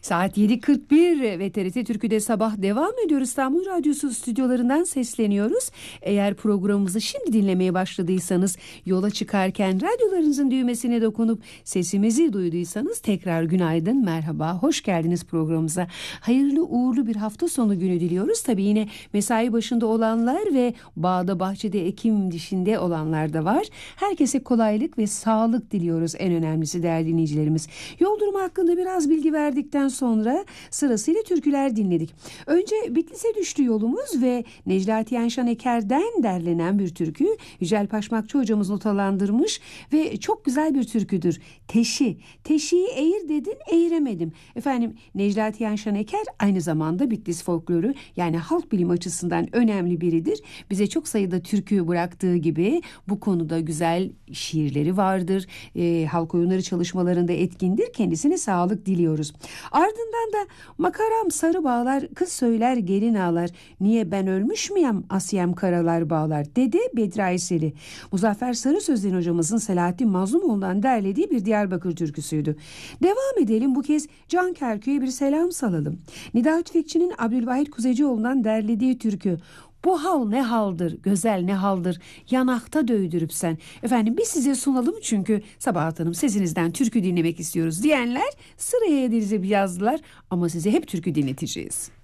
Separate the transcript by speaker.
Speaker 1: Saat 7.41 ve TRT Türkü'de sabah devam ediyor. İstanbul Radyosu stüdyolarından sesleniyoruz. Eğer programımızı şimdi dinlemeye başladıysanız, yola çıkarken radyolarınızın düğmesine dokunup sesimizi duyduysanız tekrar günaydın, merhaba, hoş geldiniz programımıza. Hayırlı uğurlu bir hafta sonu günü diliyoruz. Tabii yine mesai başında olanlar ve bağda bahçede ekim dişinde olanlar da var. Herkese kolaylık ve sağlık diliyoruz, en önemlisi değerli dinleyicilerimiz. Yol durumu hakkında biraz bilgi verdikten sonra sırasıyla türküler dinledik. Önce Bitlis'e düştü yolumuz ve Neclati Yenşan-Eker'den derlenen bir türkü. Yücel Paşmakçı hocamız notalandırmış ve çok güzel bir türküdür. Teşi. Teşi'yi eğir dedin, eğiremedim. Efendim, Neclati Yenşan-Eker aynı zamanda Bitlis folkloru, yani halk bilim açısından önemli biridir. Bize çok sayıda türkü bıraktığı gibi bu konuda güzel şiirleri vardır. Halk oyunları çalışmalarında etkindir. Kendisine sağlık diliyoruz. Ardından da makaram sarı bağlar, kız söyler gelin ağlar. Niye ben ölmüş müyem, Asiyem karalar bağlar dedi Bedri Ayseli. Muzaffer Sarı Sözden hocamızın Selahattin Mazlumoğlu'ndan derlediği bir Diyarbakır türküsüydü. Devam edelim, bu kez Can Kerkü'ye bir selam salalım. Nida Tüfekçi'nin Abdülvahit Kuzeycioğlu'ndan derlediği türkü. Bu hal ne haldır, güzel ne haldır, yanakta döydürüp sen. Efendim, biz size sunalım çünkü Sabahat Hanım sesinizden türkü dinlemek istiyoruz diyenler sıraya dizip yazdılar ama size hep türkü dinleteceğiz.